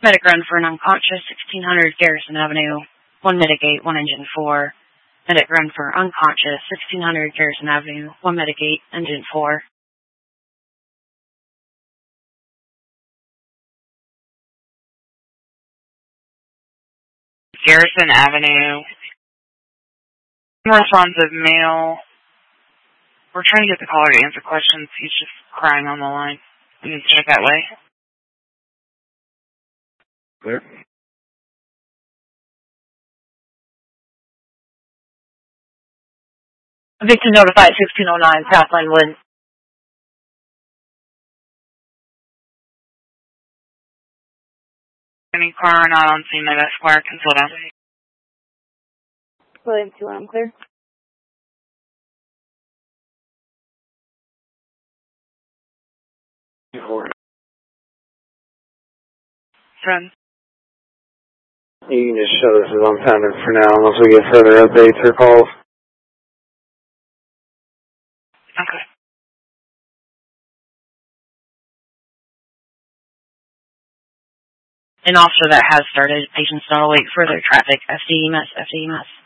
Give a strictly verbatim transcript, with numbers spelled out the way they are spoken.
Medic run for an unconscious, sixteen hundred Garrison Avenue. One mitigate, one engine four. Medic run for unconscious, sixteen hundred Garrison Avenue. One mitigate, engine four. Garrison Avenue. Responsive male. We're trying to get the caller to answer questions. He's just crying on the line. We can check that way. Clear. Victim notified sixteen oh nine, Pathline Wood. Any car not on scene of Esquire can slow down. William two one, I'm clear. Four. Friend. You can just show this as unfounded for now unless we get further updates or calls. Okay. An officer that has started. Patients don't await further traffic. F D E M S, F D E M S.